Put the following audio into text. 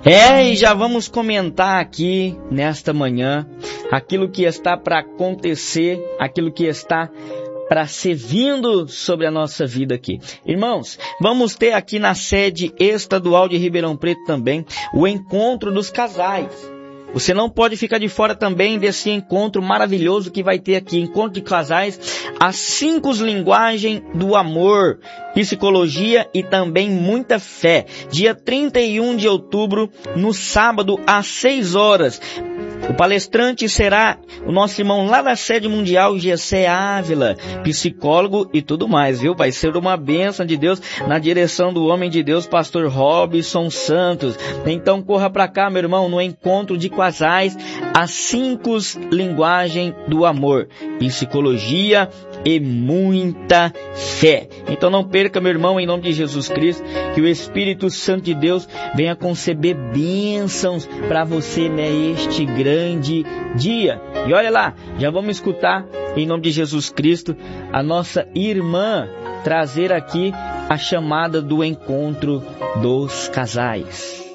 E já vamos comentar aqui nesta manhã aquilo que está para acontecer, aquilo que está para ser vindo sobre a nossa vida aqui. Irmãos, vamos ter aqui na sede estadual de Ribeirão Preto também o encontro dos casais. Você não pode ficar de fora também desse encontro maravilhoso que vai ter aqui, encontro de casais, as 5 linguagens do amor, psicologia e também muita fé. Dia 31 de outubro, no sábado, às 6 horas. O palestrante será o nosso irmão lá da sede mundial, Gessé Ávila, psicólogo e tudo mais, viu? Vai ser uma bênção de Deus na direção do homem de Deus, pastor Robson Santos. Então corra para cá, meu irmão, no encontro de casais, as 5 linguagens do amor, psicologia e muita fé. Então não perca, meu irmão, em nome de Jesus Cristo, que o Espírito Santo de Deus venha conceber bênçãos para você neste grande dia. E olha lá, já vamos escutar, em nome de Jesus Cristo, a nossa irmã trazer aqui a chamada do encontro dos casais.